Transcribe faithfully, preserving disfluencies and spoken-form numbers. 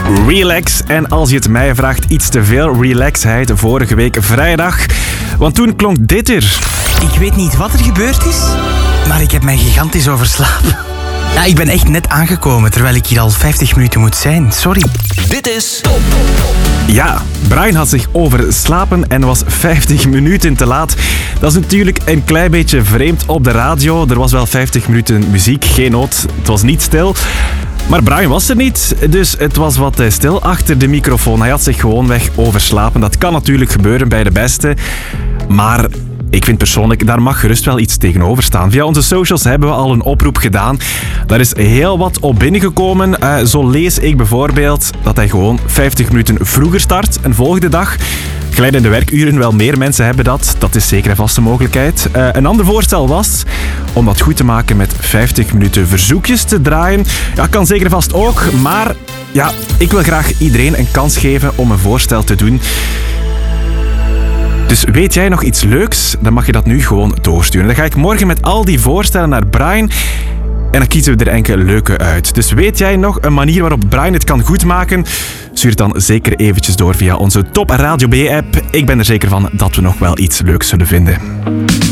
Relax. En als je het mij vraagt, iets te veel relaxheid vorige week vrijdag. Want toen klonk dit er. Ik weet niet wat er gebeurd is, maar ik heb mij gigantisch overslapen. Ja, ik ben echt net aangekomen, terwijl ik hier al vijftig minuten moet zijn. Sorry. Dit is Top. Ja, Brian had zich overslapen en was vijftig minuten te laat. Dat is natuurlijk een klein beetje vreemd op de radio. Er was wel vijftig minuten muziek, geen nood. Het was niet stil. Maar Brian was er niet, dus het was wat stil achter de microfoon. Hij had zich gewoonweg overslapen. Dat kan natuurlijk gebeuren bij de beste. Maar ik vind persoonlijk, daar mag gerust wel iets tegenover staan. Via onze socials hebben we al een oproep gedaan. Daar is heel wat op binnengekomen. Uh, zo lees ik bijvoorbeeld dat hij gewoon vijftig minuten vroeger start, een volgende dag. Glijdende werkuren, wel meer mensen hebben dat. Dat is zeker en vast een mogelijkheid. Uh, een ander voorstel was om dat goed te maken met vijftig minuten verzoekjes te draaien. Ja, kan zeker en vast ook, maar ja, ik wil graag iedereen een kans geven om een voorstel te doen. Dus weet jij nog iets leuks, dan mag je dat nu gewoon doorsturen. Dan ga ik morgen met al die voorstellen naar Brian en dan kiezen we er enkele leuke uit. Dus weet jij nog een manier waarop Brian het kan goedmaken? Stuur het dan zeker eventjes door via onze Top Radio B-app. Ik ben er zeker van dat we nog wel iets leuks zullen vinden.